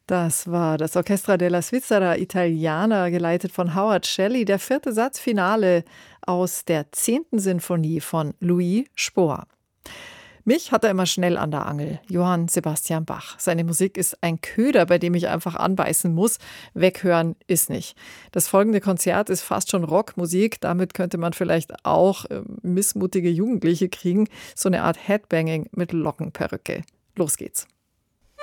Das war das Orchestra della Svizzera Italiana, geleitet von Howard Shelley, der vierte Satz Finale aus der 10. Sinfonie von Louis Spohr. Mich hat er immer schnell an der Angel, Johann Sebastian Bach. Seine Musik ist ein Köder, bei dem ich einfach anbeißen muss. Weghören ist nicht. Das folgende Konzert ist fast schon Rockmusik. Damit könnte man vielleicht auch missmutige Jugendliche kriegen. So eine Art Headbanging mit Lockenperücke. Los geht's.